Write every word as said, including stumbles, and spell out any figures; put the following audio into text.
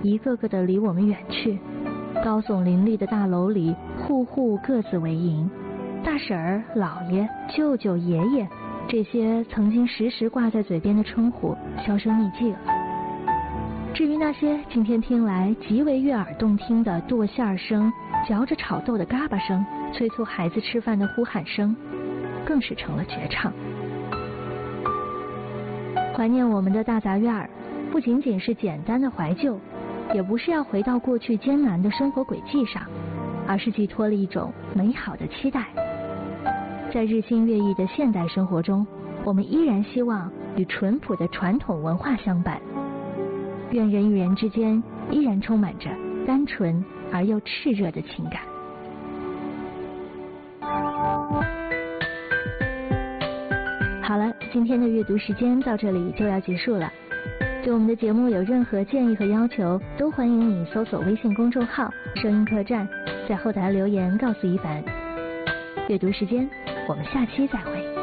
一个个的离我们远去。高耸林立的大楼里，户户各自为营，大婶儿、姥爷、舅舅、爷爷，这些曾经时时挂在嘴边的称呼销声匿迹了。至于那些今天听来极为悦耳动听的剁馅声、嚼着炒豆的嘎巴声、催促孩子吃饭的呼喊声，更是成了绝唱。怀念我们的大杂院儿，不仅仅是简单的怀旧，也不是要回到过去艰难的生活轨迹上，而是寄托了一种美好的期待。在日新月异的现代生活中，我们依然希望与淳朴的传统文化相伴，愿人与人之间依然充满着单纯而又炽热的情感。好了，今天的阅读时间到这里就要结束了。对我们的节目有任何建议和要求，都欢迎你搜索微信公众号声音客栈，在后台留言告诉一凡。阅读时间，我们下期再会。